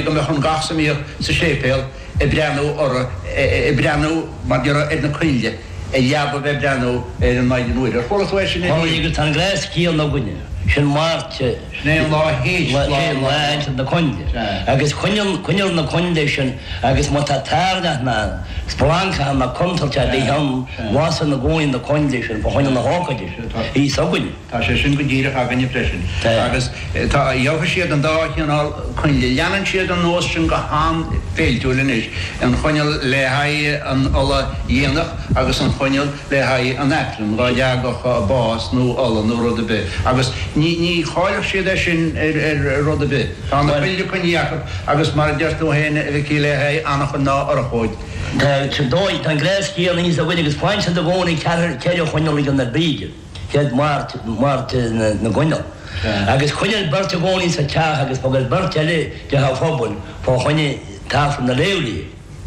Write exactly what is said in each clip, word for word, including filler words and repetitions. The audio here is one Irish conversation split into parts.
go me chun gach mí sa sépéal e breanú or e breanú mar dira ed na cuille e jabba be breanú e an maidin nuidir. Fólas wa sin Well, you get an glass keel no gunne. Sin Marte. Sné lá héis lá lá na conde. Agus cunnel cunnel na conde sin agus mata targa na splanka na contalta de ham was na going the condition for when na hawkage. He so good. Tá sé sin go díire a gan impression. Agus tá jofa siad an dá chinál cunnle leanan siad an nós sin go ham féiltúlin is an chunnel le haid an alla dhéanach agus an chunnel le haid an etlin rá deagach a bás nó alla nó rud a bit. Agus ní ní cháileh siad sin ar rud a bit. Tá na bíide chuníach agus mar deirtú héna a bhí le haid annach an ná ar a chuid. Tá dóid an glass keel ní a winnig is point the bone ceir ceir chunnel gan na bíide. Cead Mart Mart na gunne. Agus chunnel barte bónin sa teach agus pogal barte le de ha fóbal fó chunne tá na leuli.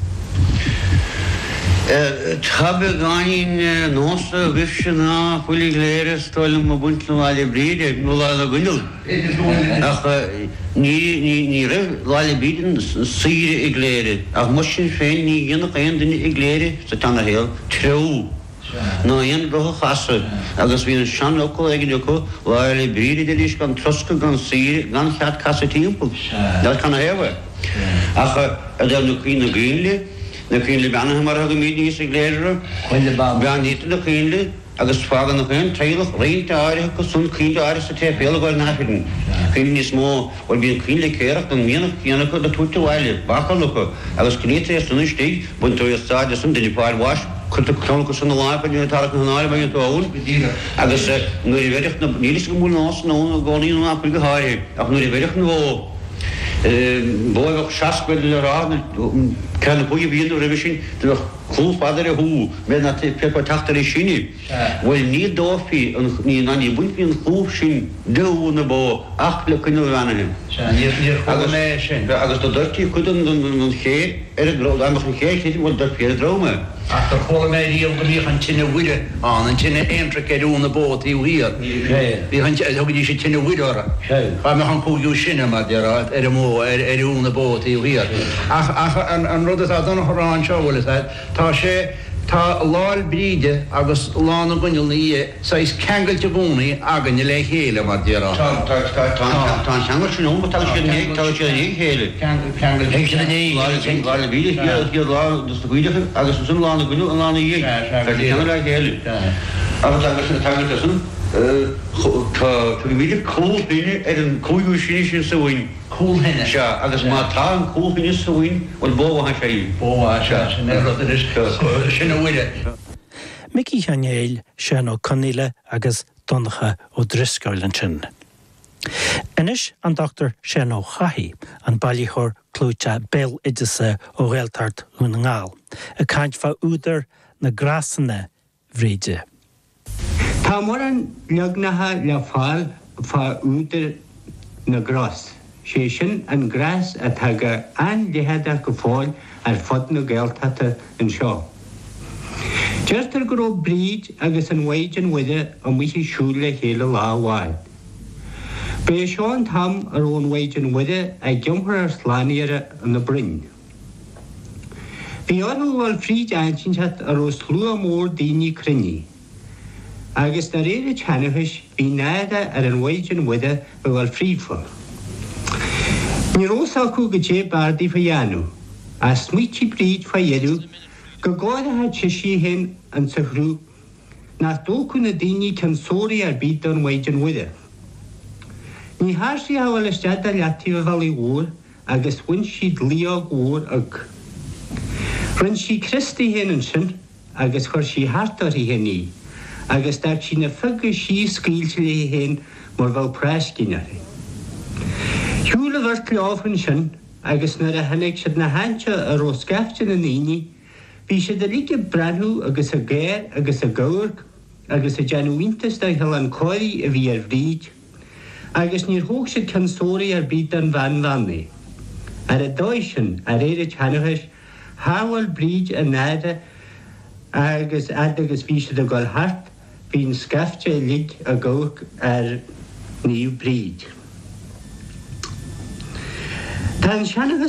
Tchabe ganin nósa bhísna fulig léire stoilm mo buntlu ale bride nula na gunul. Ach ní ní ní rah láile bíden síre ag léire. Ach musin féin ní gannach aon duine ag léire sa tanna héal trú. No aon brocha chasa agus bhí an sean oco ag oco láile bride de lís gan trosca gan síre gan chead casa timppul. Dal canna héha. Ach a del na cuí na grínle na cínle beanna mar a go mídí sa léire bean níta na cínle agus fágan na chuin tréilech réinte áirithe go sun cínle áirithe sa té féla gáil náfidin. Cínle ní smó bhil bíon cínle céireach don míanach cíanach na túta bhaile bacalacha agus cínéta é sunna stíigh bun tú stáide sun duine páir bháis chuta cloncha sunna láipain na tarach na náir bain tóún agus nuair bhéireach na nílis go múl nás nó gáíú ná go háir ach nuair bhéireach na bhó bóigh seaascuil le rá ceanna buí bhíon rivisin do clúfadar a hú me na pepa tatar i sinne. Bhfuil ní dófií ní na ní buintíon clúf sin deú na bó ach le cuine bhanaim. Agus do dúirtíí chudan an ché ar amach an ché chéidir bhfuil do féad droma. Ach tar chola mé díal go bhíoch an tinine bhuiide an an tinine éontra ceú na bót í bhuiar. Bhí thugadí sé tinine bhuiideara. Cha me an cúgiú sinne mar dearad ar mó ar ú na bót í bhuiar. Ach an rud a donna chorán seo bhfuil tá sé tá láil bríide agus lána gunneil na í sais cengailte búnaí agan le chéile mar dearad. Tá seangail sin ómba tal sé ní tal sé ní chéile. Cengailte ní Láile bíide hiad lá dus na bhuiide agus sun lána gunneil an lána í. Tá seangail le chéile. Agus agus na tagailte sun tá míidir cóilbíine ar an cúigú sinne sin sa bhain. Cúlhinne se agus má tá an cúlbíine sa bhain bhfuil bóha sé. Bóha se sinna bhuiide. Mickey Hannéil sin ó Conile agus donnacha ó Driscoilen sin. Inis an Doctor sin ó Chaithí an bailíthór clúte Bill Idisa ó Ghaeltart ún ngáil, a caint fa údar na grasanna bhríide. Tá mar an leagnatha le fáil fá údar na gras. Sé sin an gras a tuga an leheada go fáil ar fod na Gaeltachta an seo. Deirtar go raibh bríd agus an mhaid an uile an mhuiche siúil le chéile lá bháil. Bé seo an tam ar ón mhaid an uile ag giomthar ar sláníire an na brinn. Bhí anú bhil fríd ainsinthe ar os slua mór daoine crinne. Agus na réire teanachais bhí náda ar an mhaid an uile a bhfuil fríomfa. Ní rósá acu go dé bardaí fa dheanú, a smuotí bríd fa dhéadú go gáirithe tiisí hen an sa hrú nach dócha na daoine cansóirí ar bíd an mhaid an uile. Ní háirsaí a bhfuil istead a leatíh bhil i mhór agus bhain siad líag mhór ag. Rinn sí Christaí hen an sin agus chuir sí hartarí henní, agus dar sí na fuga sí scríilte le hen mar bhil preiscinearí. Thúla bhirt leáhann sin agus nar a hanig siad na hainte a róscafte na naoine, bhí siad a líge breathnú agus a géir agus a gabhar agus a geanúintas de heil an cóirí a bhí ar bhríd, agus níor thóg siad cansóirí ar bíd an bhean bheannaí. Ar a dóid sin a réire teanachais, hábhfuil bríd a náda agus agus bhí siad a gháil hart, bhín scafte lig a gabhar ar níomh bríd. Tá an seanachas